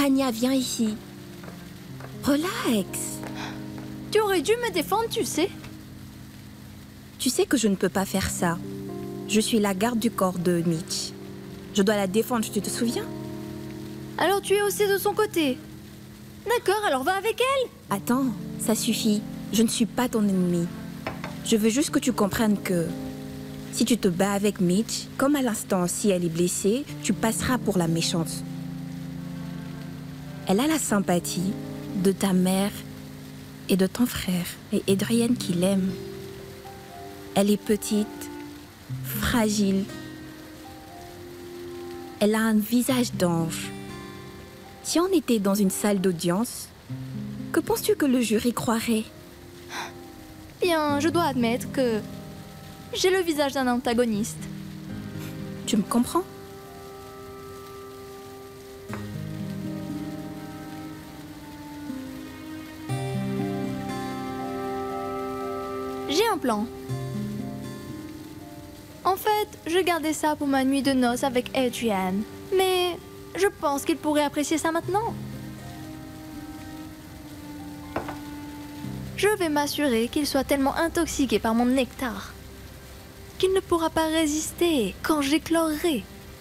Anya, viens ici. Relax. Tu aurais dû me défendre, tu sais. Tu sais que je ne peux pas faire ça. Je suis la garde du corps de Mitch. Je dois la défendre, tu te souviens? Alors tu es aussi de son côté. D'accord, alors va avec elle. Attends, ça suffit. Je ne suis pas ton ennemi. Je veux juste que tu comprennes que si tu te bats avec Mitch, comme à l'instant si elle est blessée, tu passeras pour la méchante. Elle a la sympathie de ta mère et de ton frère, et Adrian qui l'aime. Elle est petite, fragile. Elle a un visage d'ange. Si on était dans une salle d'audience, que penses-tu que le jury croirait? Bien, je dois admettre que j'ai le visage d'un antagoniste. Tu me comprends? J'ai un plan. En fait, je gardais ça pour ma nuit de noces avec Adrian. Mais je pense qu'il pourrait apprécier ça maintenant. Je vais m'assurer qu'il soit tellement intoxiqué par mon nectar qu'il ne pourra pas résister quand j'éclorerai.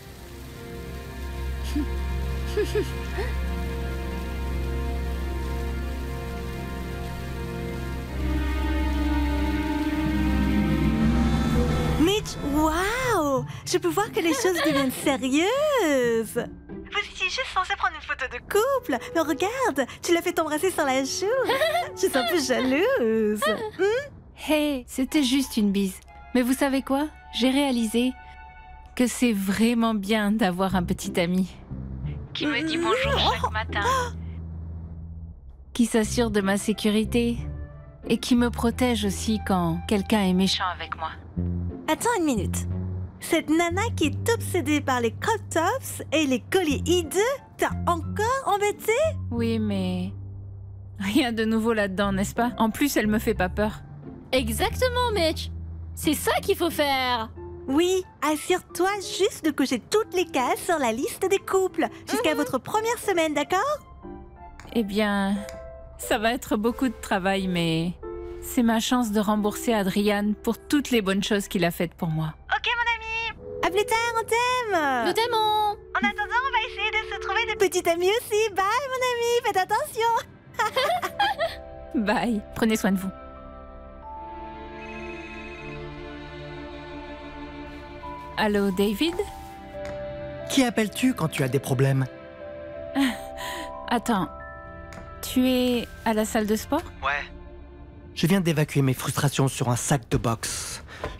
Mitch, waouh! Je peux voir que les choses deviennent sérieuses. Vous étiez juste censé prendre une photo de couple. Mais regarde, tu l'as fait t'embrasser sur la joue. Je suis un peu jalouse. Hey, c'était juste une bise. Mais vous savez quoi? J'ai réalisé que c'est vraiment bien d'avoir un petit ami qui me dit bonjour chaque matin, qui s'assure de ma sécurité et qui me protège aussi quand quelqu'un est méchant avec moi. Attends une minute. Cette nana qui est obsédée par les crop tops et les colliers hideux, t'as encore embêté? Oui, mais rien de nouveau là-dedans, n'est-ce pas? En plus, elle me fait pas peur. Exactement, Mitch. C'est ça qu'il faut faire. Oui, assure-toi juste de cocher toutes les cases sur la liste des couples jusqu'à votre première semaine, d'accord? Eh bien, ça va être beaucoup de travail, mais c'est ma chance de rembourser Adrian pour toutes les bonnes choses qu'il a faites pour moi. Ok, mon ami. À plus tard, on t'aime. Nous t'aimons. En attendant, on va essayer de se trouver des petits amis aussi. Bye, mon ami. Faites attention. Bye, prenez soin de vous. Allô, David? Qui appelles-tu quand tu as des problèmes? Attends, tu es à la salle de sport? Ouais. Je viens d'évacuer mes frustrations sur un sac de boxe.